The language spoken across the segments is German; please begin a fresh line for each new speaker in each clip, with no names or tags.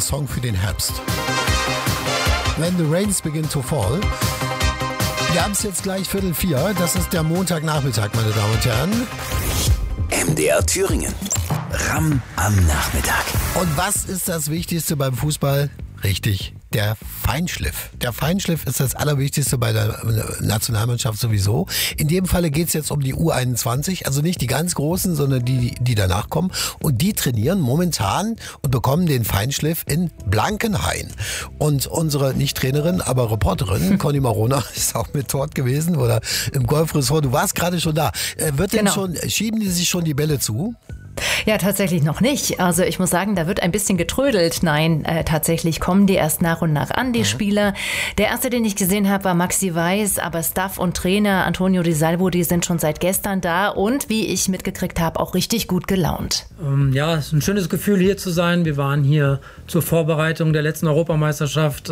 Song für den Herbst. When the Rains Begin to Fall. Wir haben es jetzt gleich 3:45. Das ist der Montagnachmittag, meine Damen und Herren.
MDR Thüringen. Ram am Nachmittag.
Und was ist das Wichtigste beim Fußball? Richtig, der Feinschliff. Der Feinschliff ist das Allerwichtigste bei der Nationalmannschaft sowieso. In dem Falle geht es jetzt um die U21, also nicht die ganz Großen, sondern die danach kommen. Und die trainieren momentan und bekommen den Feinschliff in Blankenhain. Und unsere, nicht Trainerin, aber Reporterin, Conny Marona, ist auch mit dort gewesen oder im Golfressort. Du warst gerade schon da. Schieben die sich schon die Bälle zu?
Ja, tatsächlich noch nicht. Also ich muss sagen, da wird ein bisschen getrödelt. Nein, tatsächlich kommen die erst nach und nach an, die Spieler. Der erste, den ich gesehen habe, war Maxi Weiß, aber Staff und Trainer Antonio Di Salvo, die sind schon seit gestern da und, wie ich mitgekriegt habe, auch richtig gut gelaunt.
Ja, es ist ein schönes Gefühl, hier zu sein. Wir waren hier zur Vorbereitung der letzten Europameisterschaft.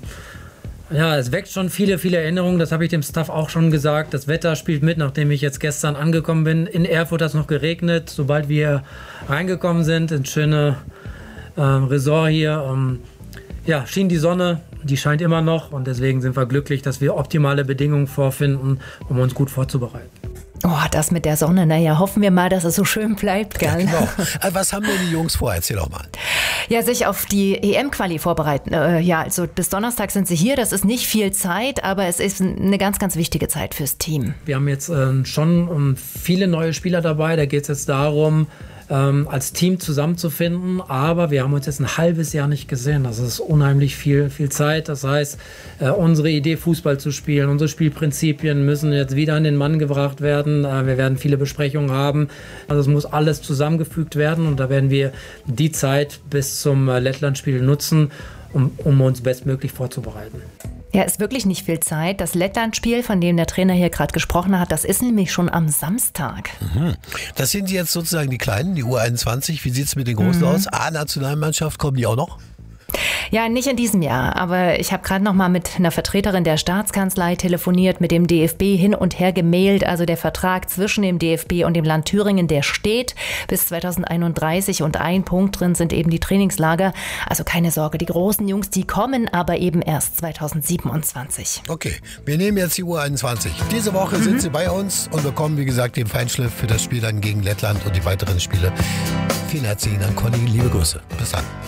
Ja, es weckt schon viele, viele Erinnerungen. Das habe ich dem Staff auch schon gesagt. Das Wetter spielt mit, nachdem ich jetzt gestern angekommen bin. In Erfurt hat es noch geregnet. Sobald wir reingekommen sind ins schöne Resort hier, schien die Sonne. Die scheint immer noch und deswegen sind wir glücklich, dass wir optimale Bedingungen vorfinden, um uns gut vorzubereiten.
Oh, das mit der Sonne, naja, hoffen wir mal, dass es so schön bleibt, gell?
Ja, genau. Was haben denn die Jungs vor? Erzähl doch mal.
Ja, sich auf die EM-Quali vorbereiten. Also bis Donnerstag sind sie hier. Das ist nicht viel Zeit, aber es ist eine ganz, ganz wichtige Zeit fürs Team.
Wir haben jetzt schon viele neue Spieler dabei. Da geht es jetzt darum, als Team zusammenzufinden, aber wir haben uns jetzt ein halbes Jahr nicht gesehen. Das ist unheimlich viel Zeit. Das heißt, unsere Idee, Fußball zu spielen, unsere Spielprinzipien müssen jetzt wieder an den Mann gebracht werden. Wir werden viele Besprechungen haben. Also es muss alles zusammengefügt werden und da werden wir die Zeit bis zum Lettland-Spiel nutzen, um uns bestmöglich vorzubereiten.
Ja, ist wirklich nicht viel Zeit. Das Lettland-Spiel, von dem der Trainer hier gerade gesprochen hat, das ist nämlich schon am Samstag.
Das sind jetzt sozusagen die Kleinen, die U21. Wie sieht es mit den Großen aus? A-Nationalmannschaft, kommen die auch noch?
Ja, nicht in diesem Jahr, aber ich habe gerade noch mal mit einer Vertreterin der Staatskanzlei telefoniert, mit dem DFB hin und her gemailt. Also der Vertrag zwischen dem DFB und dem Land Thüringen, der steht bis 2031 und ein Punkt drin sind eben die Trainingslager. Also keine Sorge, die großen Jungs, die kommen aber eben erst 2027.
Okay, wir nehmen jetzt die U21. Diese Woche sind sie bei uns und bekommen, wie gesagt, den Feinschliff für das Spiel dann gegen Lettland und die weiteren Spiele. Vielen herzlichen Dank, Conny. Liebe Grüße. Bis dann.